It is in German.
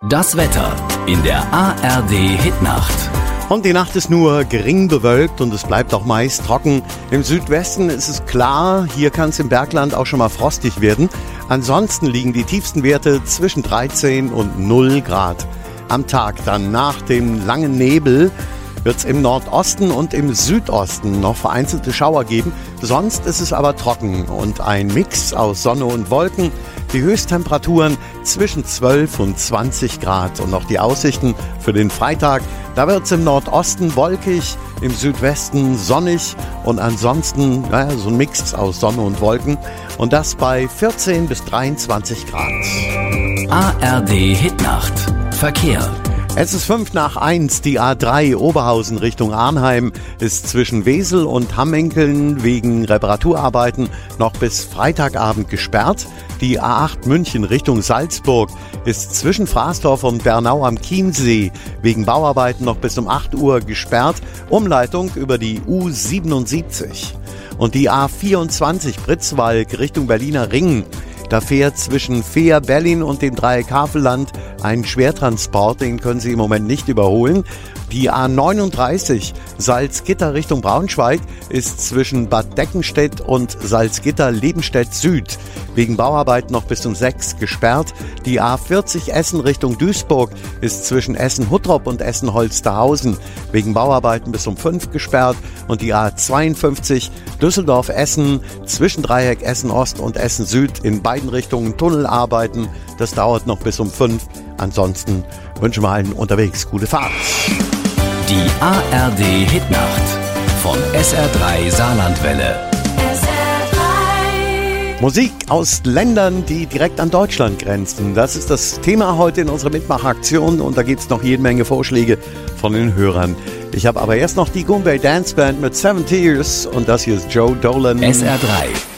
Das Wetter in der ARD Hitnacht. Und die Nacht ist nur gering bewölkt und es bleibt auch meist trocken. Im Südwesten ist es klar, hier kann es im Bergland auch schon mal frostig werden. Ansonsten liegen die tiefsten Werte zwischen 13 und 0 Grad. Am Tag dann nach dem langen Nebel wird es im Nordosten und im Südosten noch vereinzelte Schauer geben. Sonst ist es aber trocken und ein Mix aus Sonne und Wolken. Die Höchsttemperaturen zwischen 12 und 20 Grad. Und noch die Aussichten für den Freitag. Da wird es im Nordosten wolkig, im Südwesten sonnig und ansonsten so ein Mix aus Sonne und Wolken. Und das bei 14 bis 23 Grad. ARD Hitnacht. Verkehr. Es ist 5:05, die A3 Oberhausen Richtung Arnheim ist zwischen Wesel und Hammenkeln wegen Reparaturarbeiten noch bis Freitagabend gesperrt. Die A8 München Richtung Salzburg ist zwischen Fraßdorf und Bernau am Chiemsee wegen Bauarbeiten noch bis um 8 Uhr gesperrt. Umleitung über die U77. Und die A24 Pritzwalk Richtung Berliner Ring. Da fährt zwischen Fehr-Berlin und dem Dreieck Havelland ein Schwertransport, den können Sie im Moment nicht überholen. Die A39 Salzgitter Richtung Braunschweig ist zwischen Bad Deckenstedt und Salzgitter-Lebenstedt Süd wegen Bauarbeiten noch bis um 6 gesperrt. Die A40 Essen Richtung Duisburg ist zwischen Essen-Huttrop und Essen-Holsterhausen wegen Bauarbeiten bis um 5 gesperrt. Und die A52 Düsseldorf-Essen zwischen Dreieck Essen-Ost und Essen-Süd in beiden Richtungen Tunnelarbeiten. Das dauert noch bis um 5. Ansonsten wünschen wir allen unterwegs gute Fahrt. Die ARD Hitnacht von SR3 Saarlandwelle. Musik aus Ländern, die direkt an Deutschland grenzen. Das ist das Thema heute in unserer Mitmachaktion und da gibt es noch jede Menge Vorschläge von den Hörern. Ich habe aber erst noch die Goombay Dance Band mit 7 Tears und das hier ist Joe Dolan. SR3